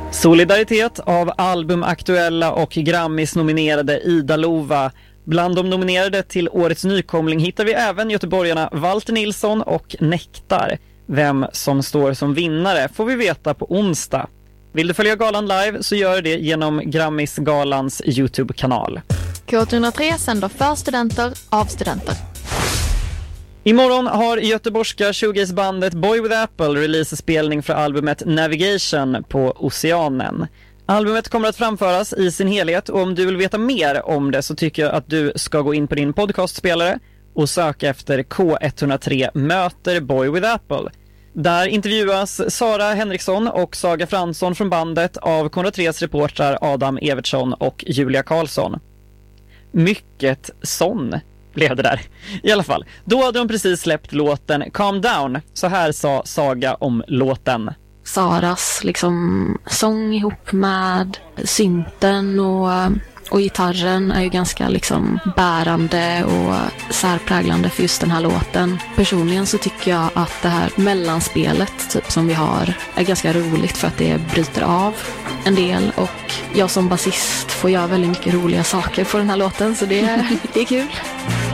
Solidaritet av albumaktuella och Grammis-nominerade Ida Lova. Bland de nominerade till årets nykomling hittar vi även göteborgarna Walter Nilsson och Nektar. Vem som står som vinnare får vi veta på onsdag. Vill du följa galan live så gör det genom Grammis-galans YouTube-kanal. K103 sänder för studenter av studenter. Imorgon har göteborgska shoegaze-bandet Boy With Apple release-spelning för albumet Navigation på Oceanen. Albumet kommer att framföras i sin helhet och om du vill veta mer om det så tycker jag att du ska gå in på din podcastspelare och söka efter K103 möter Boy With Apple. Där intervjuas Sara Henriksson och Saga Fransson från bandet av K103s reportrar Adam Evertsson och Julia Karlsson. Mycket sån blev det där. I alla fall, då hade de precis släppt låten Calm Down. Så här sa Saga om låten. Saras liksom sång ihop med synten och gitarren är ju ganska liksom bärande och särpräglande för just den här låten. Personligen så tycker jag att det här mellanspelet typ som vi har är ganska roligt för att det bryter av en del och jag som basist får göra väldigt mycket roliga saker på den här låten så det är kul.